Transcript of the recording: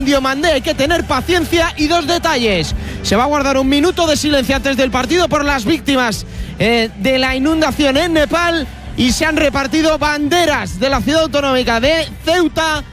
Diomandé, hay que tener paciencia. Y 2 detalles: se va a guardar un minuto de silencio antes del partido por las víctimas de la inundación en Nepal, y se han repartido banderas de la ciudad autonómica de Ceuta